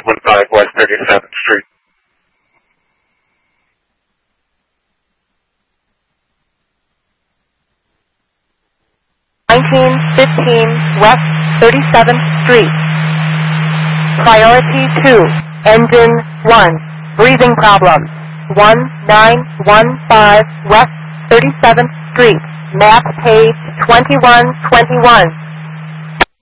515 West 37th Street. 1915 West 37th Street. Priority 2, Engine 1, breathing problem. 1915 West 37th Street, map page 2121.